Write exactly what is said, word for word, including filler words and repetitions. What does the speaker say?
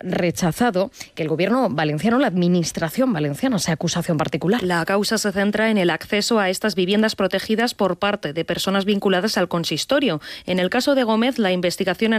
rechazado que el Gobierno valenciano, la Administración valenciana, sea acusación particular. La causa se centra en el acceso a estas viviendas protegidas por parte de personas vinculadas al consistorio. En el caso de Gómez, la investigación